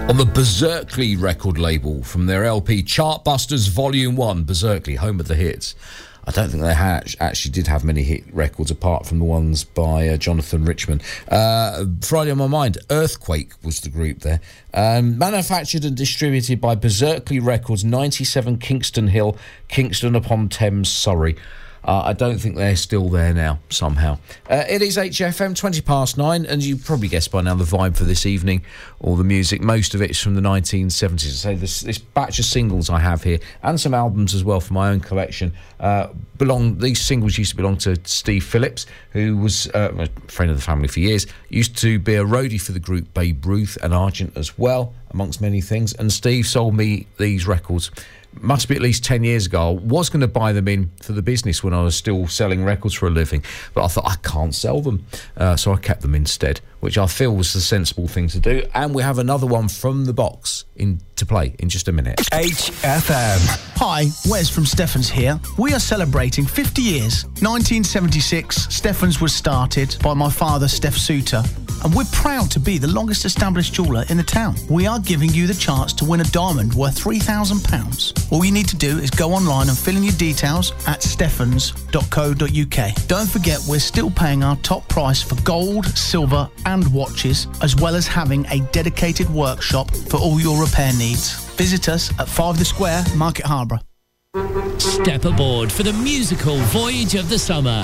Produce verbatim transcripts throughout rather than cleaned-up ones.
On the Berserkly record label from their L P Chartbusters Volume one, Berserkly, home of the hits. I don't think they had, actually did have many hit records apart from the ones by uh, Jonathan Richman. Uh, Friday on My Mind, Earthquake was the group there. Um, manufactured and distributed by Berserkly Records, ninety-seven Kingston Hill, Kingston upon Thames, Surrey. Uh, I don't think they're still there now, somehow. Uh, it is H F M, twenty past nine, and you probably guessed by now the vibe for this evening, or the music. Most of it's from the nineteen seventies. So this, this batch of singles I have here, and some albums as well for my own collection, uh, belong. These singles used to belong to Steve Phillips, who was uh, a friend of the family for years, used to be a roadie for the group Babe Ruth and Argent as well, amongst many things. And Steve sold me these records. Must be at least ten years ago. I was going to buy them in for the business when I was still selling records for a living, but I thought I can't sell them, uh, so I kept them instead, which I feel was the sensible thing to do. And we have another one from the box in to play in just a minute. H F M. Hi, Wes from Stephens here. We are celebrating fifty years. nineteen seventy-six, Stephens was started by my father, Steph Suter, and we're proud to be the longest established jeweller in the town. We are giving you the chance to win a diamond worth three thousand pounds. All you need to do is go online and fill in your details at stephens dot co dot uk. Don't forget, we're still paying our top price for gold, silver and watches, as well as having a dedicated workshop for all your repair needs. Visit us at five The Square, Market Harborough. Step aboard for the musical voyage of the summer.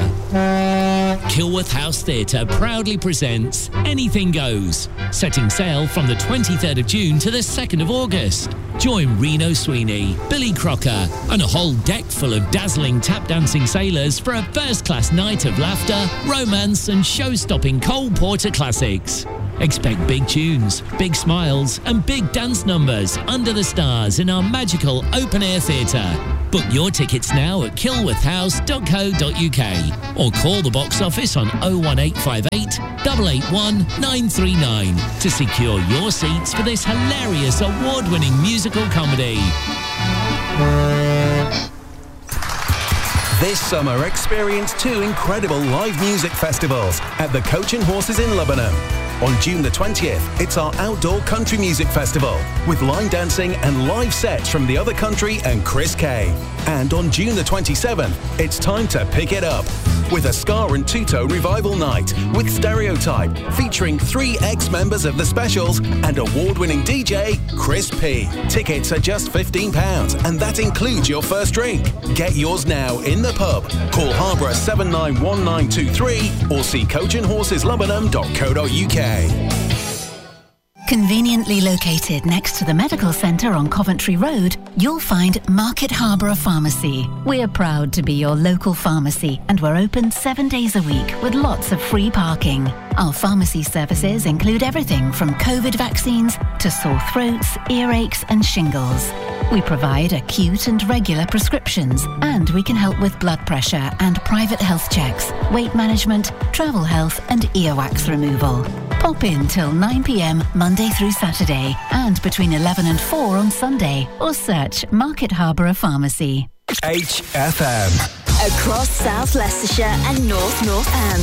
Kilworth House Theatre proudly presents Anything Goes, setting sail from the twenty-third of June to the second of August. Join Reno Sweeney, Billy Crocker, and a whole deck full of dazzling tap-dancing sailors for a first-class night of laughter, romance, and show-stopping Cole Porter classics. Expect big tunes, big smiles, and big dance numbers under the stars in our magical open-air theatre. Book your tickets now at kilworth house dot co dot uk or call the box office on oh one eight five eight, eight eight one, nine three nine to secure your seats for this hilarious award-winning musical comedy. This summer, experience two incredible live music festivals at the Coach and Horses in Lebanon. On June the twentieth, it's our outdoor country music festival with line dancing and live sets from The Other Country and Chris Kay. And on June the twenty-seventh, it's time to pick it up with a ska and two-tone revival night with Stereotype, featuring three ex-members of the Specials and award-winning D J Chris P. Tickets are just fifteen pounds, and that includes your first drink. Get yours now in the pub. Call Harborough seven nine one nine two three or see coach and horses lebanon dot co dot uk. Conveniently located next to the medical centre on Coventry Road, you'll find Market Harborough Pharmacy. We're proud to be your local pharmacy, and we're open seven days a week with lots of free parking. Our pharmacy services include everything from COVID vaccines to sore throats, earaches and shingles. We provide acute and regular prescriptions, and we can help with blood pressure and private health checks, weight management, travel health and earwax removal. Pop in till nine p.m. Monday through Saturday and between eleven and four on Sunday, or search Market Harborough Pharmacy. H F M. Across South Leicestershire and North Northants.